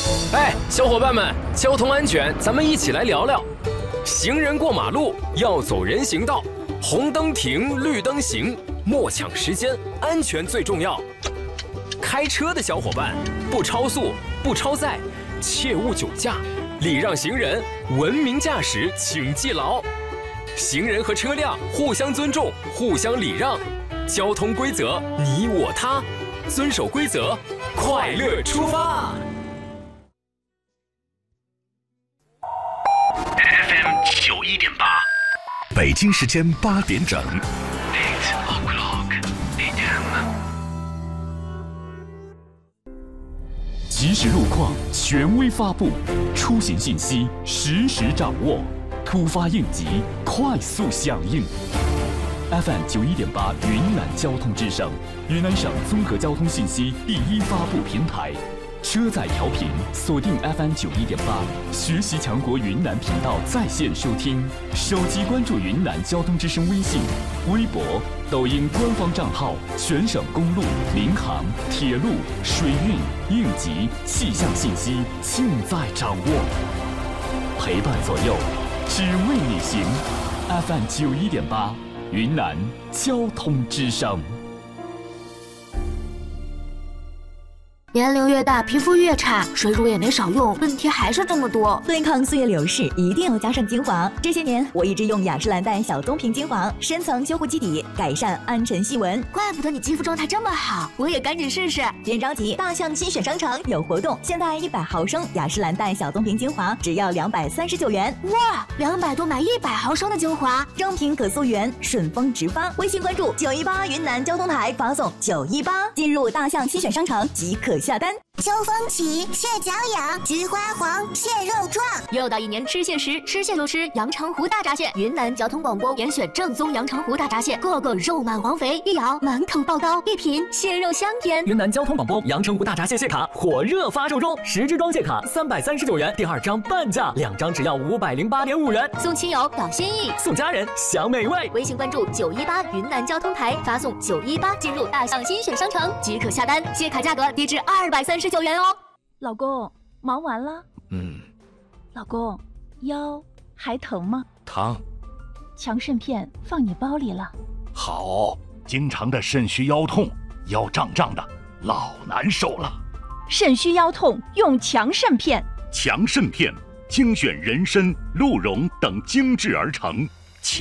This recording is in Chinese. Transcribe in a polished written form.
哎，小伙伴们，交通安全，咱们一起来聊聊。行人过马路要走人行道，红灯停，绿灯行，莫抢时间，安全最重要。开车的小伙伴，不超速，不超载，切勿酒驾，礼让行人，文明驾驶，请记牢。行人和车辆互相尊重，互相礼让，交通规则你我他，遵守规则，快乐出发。 FM 91.8，北京时间8点整。8 o'clock AM。即时路况权威发布，出行信息实时掌握，突发应急快速响应。FM 91.8云南交通之声，云南省综合交通信息第一发布平台。车载调频锁定 FM 91.8，学习强国云南频道在线收听，手机关注云南交通之声微信、微博、抖音官方账号，全省公路、民航、铁路、水运、应急、气象信息尽在掌握，陪伴左右，只为你行。FM 91.8，云南交通之声。 年龄越大，皮肤越差，水乳也没少用，问题还是这么多。 对抗岁月流逝，一定要加上精华。这些年，我一直用雅诗兰黛小棕瓶精华，深层修护基底，改善暗沉细纹。 怪不得你肌肤状态这么好，我也赶紧试试。 别着急，大象新选商城有活动，现在100毫升雅诗兰黛小棕瓶精华只要239元。 哇，200多买100毫升的精华， 正品可溯源，顺丰直发。微信关注918云南交通台，发送918，进入大象新选商城即可下单。 秋风起，蟹脚痒，菊花黄，蟹肉壮。 又到一年吃蟹时，吃蟹就吃阳澄湖大闸蟹。云南交通广播严选正宗阳澄湖大闸蟹，个个肉满黄肥，一咬满口爆刀，一品蟹肉香甜。 云南交通广播阳澄湖大闸蟹蟹卡火热发售中，10支装蟹卡339元，第2张半价，2张只要508.5元。 送亲友表心意， 送家人享美味。 微信关注918云南交通台，发送918进入大象新选商城即可下单，蟹卡价格低至239元哦。 老公，忙完了？老公，腰还疼吗？ 疼。 强肾片放你包里了。 好，经常的肾虚腰痛，腰胀胀的，老难受了。 肾虚腰痛用强肾片。 强肾片精选人参、鹿茸等精制而成，